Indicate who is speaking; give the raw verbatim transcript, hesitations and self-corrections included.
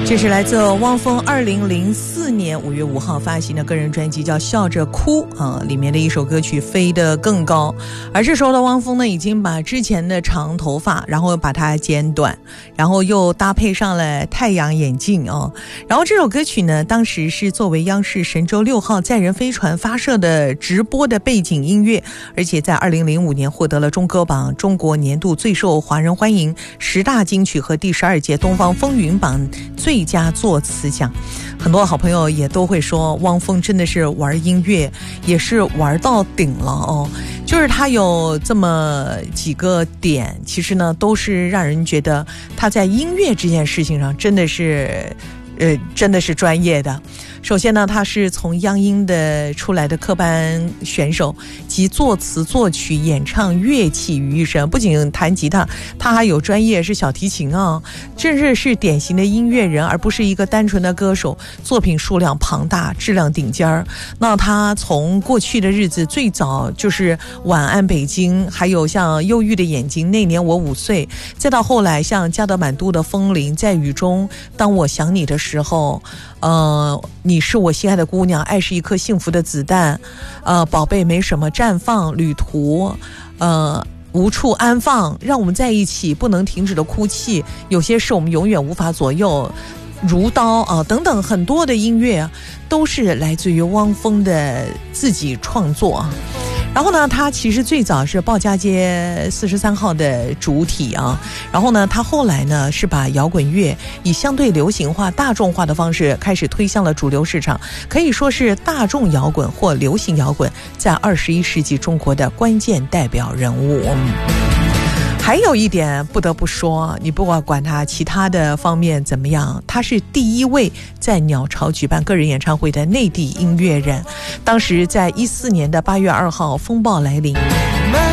Speaker 1: 这是来自汪峰二零零四年五月五号发行的个人专辑叫《笑着哭》啊，里面的一首歌曲《飞得更高》。而这时候的汪峰呢，已经把之前的长头发，然后把它剪短，然后又搭配上了太阳眼镜啊。然后这首歌曲呢，当时是作为央视神舟六号载人飞船发射的直播的背景音乐，而且在二零零五年获得了中歌榜中国年度最受华人欢迎十大金曲和第十二届东方风云榜最最佳作词奖。很多好朋友也都会说，汪峰真的是玩音乐也是玩到顶了哦。就是他有这么几个点，其实呢都是让人觉得他在音乐这件事情上真的是呃，真的是专业的。首先呢，他是从央音的出来的科班选手，集作词作曲演唱乐器于一身。不仅弹吉他，他还有专业是小提琴啊，真是是典型的音乐人，而不是一个单纯的歌手。作品数量庞大，质量顶尖儿。那他从过去的日子最早就是晚安北京，还有像忧郁的眼睛，那年我五岁，再到后来像加德满都的风铃，在雨中，当我想你的时候，呃，你是我心爱的姑娘，爱是一颗幸福的子弹，呃，宝贝没什么绽放，旅途，呃，无处安放，让我们在一起，不能停止的哭泣，有些事我们永远无法左右，如刀啊、呃、等等，很多的音乐都是来自于汪峰的自己创作啊。然后呢，他其实最早是鲍家街四十三号的主体啊，然后呢，他后来呢是把摇滚乐以相对流行化、大众化的方式开始推向了主流市场，可以说是大众摇滚或流行摇滚在二十一世纪中国的关键代表人物。还有一点不得不说，你不管管他其他的方面怎么样，他是第一位在鸟巢举办个人演唱会的内地音乐人。当时在一四年的八月二号，风暴来临，